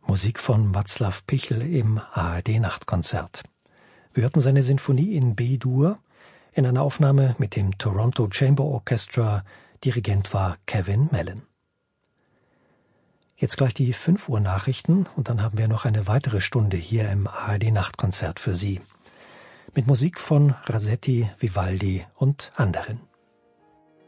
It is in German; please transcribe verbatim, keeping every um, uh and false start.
Musik von Václav Pichl im A R D-Nachtkonzert. Wir hörten seine Sinfonie in B-Dur in einer Aufnahme mit dem Toronto Chamber Orchestra. Dirigent war Kevin Mellon. Jetzt gleich die fünf Uhr Nachrichten und dann haben wir noch eine weitere Stunde hier im A R D-Nachtkonzert für Sie. Mit Musik von Rasetti, Vivaldi und anderen.